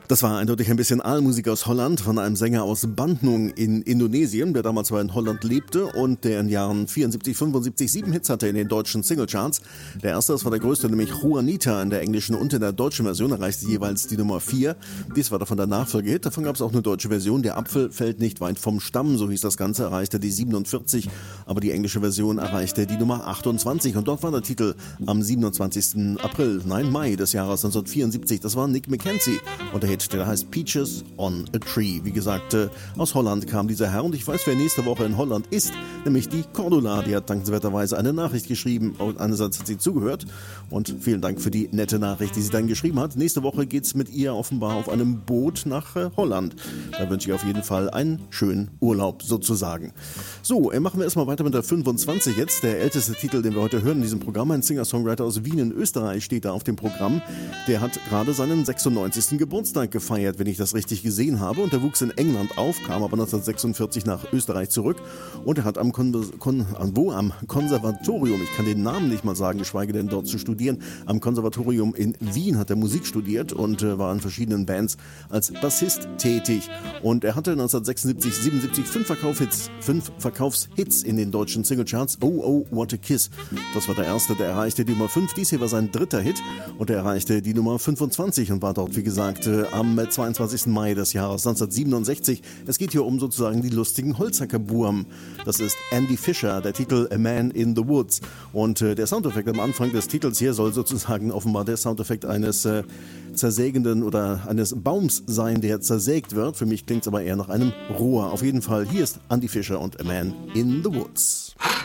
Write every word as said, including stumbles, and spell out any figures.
Das war eindeutig ein bisschen Aalmusik aus Holland von einem Sänger aus Bandung in Indonesien, der damals zwar in Holland lebte und der in Jahren vierundsiebzig, fünfundsiebzig sieben Hits hatte in den deutschen Singlecharts. Der erste, das war der größte, nämlich Juanita in der englischen und in der deutschen Version, erreichte jeweils die Nummer vier. Dies war davon der Nachfolgehit, davon gab es auch eine deutsche Version. Der Apfel fällt nicht weit vom Stamm, so hieß das Ganze, erreichte die siebenundvierzig, aber die englische Version erreichte die Nummer achtundzwanzig und dort war der Titel am siebenundzwanzigsten April, nein Mai des Jahres neunzehnhundertvierundsiebzig. Das war Nick McKenzie und der Hit, der heißt Peaches on a Tree. Wie gesagt, äh, aus Holland kam dieser Herr und ich weiß, wer nächste Woche in Holland ist, nämlich die Cordula. Die hat dankenswerterweise eine Nachricht geschrieben und einerseits hat sie zugehört und vielen Dank für die nette Nachricht, die sie dann geschrieben hat. Nächste Woche geht's mit ihr offenbar auf einem Boot nach äh, Holland. Da wünsche ich auf jeden Fall einen schönen Urlaub sozusagen. So, äh, machen wir erstmal weiter mit der fünfundzwanzig jetzt. Der älteste Titel, den wir heute hören in diesem Programm, ein Singer-Songwriter aus Wien in Österreich steht da auf dem Programm. Der hat gerade seinen sechsundneunzigsten Geburtstag gefeiert, wenn ich das richtig gesehen habe. Und er wuchs in England auf, kam aber neunzehnhundertsechsundvierzig nach Österreich zurück und er hat am, Kon- Kon- wo? am Konservatorium, ich kann den Namen nicht mal sagen, geschweige denn dort zu studieren, am Konservatorium in Wien hat er Musik studiert und äh, war in verschiedenen Bands als Bassist tätig. Und er hatte neunzehnhundertsechsundsiebzig, siebenundsiebzig fünf Verkaufshits, fünf Verkaufshits in den deutschen Singlecharts. Oh, oh, what a kiss. Das war der erste, der erreichte die Nummer fünf. Dies hier war sein dritter Hit und er erreichte die Nummer fünfundzwanzig und war dort, wie gesagt, äh, am zweiundzwanzigsten Mai des Jahres neunzehnhundertsiebenundsechzig. Es geht hier um sozusagen die lustigen Holzhackerburm. Das ist Andy Fisher, der Titel A Man in the Woods. Und äh, der Soundeffekt am Anfang des Titels hier soll sozusagen offenbar der Soundeffekt eines äh, zersägenden oder eines Baums sein, der zersägt wird. Für mich klingt es aber eher nach einem Rohr. Auf jeden Fall, hier ist Andy Fisher und A Man in the Woods.